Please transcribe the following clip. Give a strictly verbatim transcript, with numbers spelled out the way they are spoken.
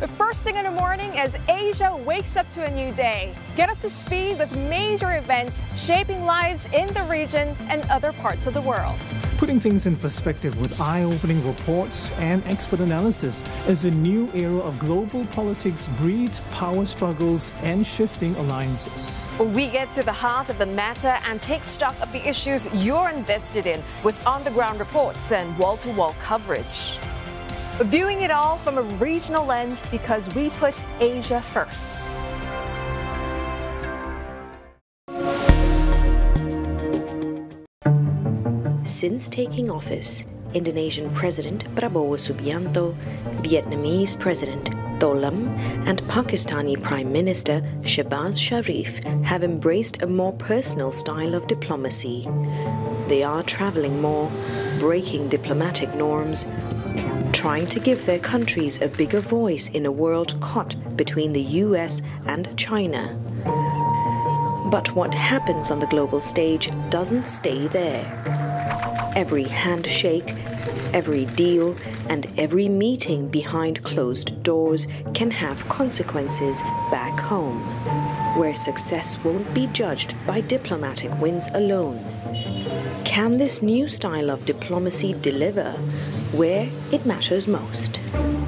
The first thing in the morning as Asia wakes up to a new day. Get up to speed with major events shaping lives in the region and other parts of the world. Putting things in perspective with eye-opening reports and expert analysis as a new era of global politics breeds power struggles and shifting alliances. We get to the heart of the matter and take stock of the issues you're invested in with on-the-ground reports and wall-to-wall coverage. Viewing it all from a regional lens because we put Asia first. Since taking office, Indonesian President Prabowo Subianto, Vietnamese President To Lam, and Pakistani Prime Minister Shehbaz Sharif have embraced a more personal style of diplomacy. They are traveling more, breaking diplomatic norms, trying to give their countries a bigger voice in a world caught between the U S and China. But what happens on the global stage doesn't stay there. Every handshake, every deal, and every meeting behind closed doors can have consequences back home, where success won't be judged by diplomatic wins alone. Can this new style of diplomacy deliver where it matters most?